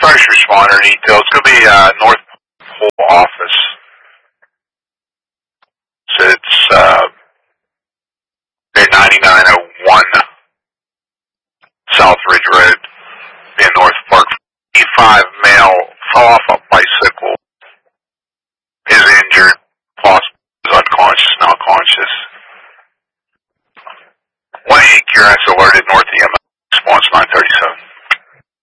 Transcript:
first responder detail. It's going to be North Pole office. So it's 9901 South Ridge Road in North Park. 85 male fell off a bicycle. Is injured. Possible is unconscious, not conscious. 1 8 Curious alerted North